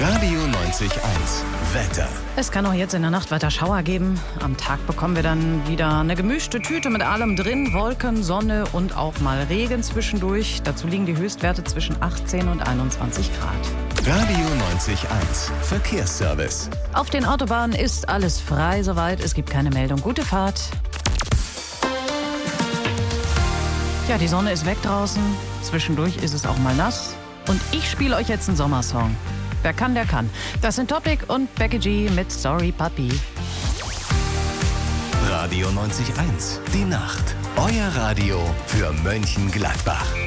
Radio 90.1 Wetter. Es kann auch jetzt in der Nacht weiter Schauer geben. Am Tag bekommen wir dann wieder eine gemischte Tüte mit allem drin. Wolken, Sonne und auch mal Regen zwischendurch. Dazu liegen die Höchstwerte zwischen 18 und 21 Grad. Radio 90.1 Verkehrsservice. Auf den Autobahnen ist alles frei soweit. Es gibt keine Meldung. Gute Fahrt. Ja, die Sonne ist weg draußen. Zwischendurch ist es auch mal nass. Und ich spiele euch jetzt einen Sommersong. Wer kann, der kann. Das sind Topic und Becky G mit Sorry Papi. Radio 90.1, die Nacht. Euer Radio für Mönchengladbach.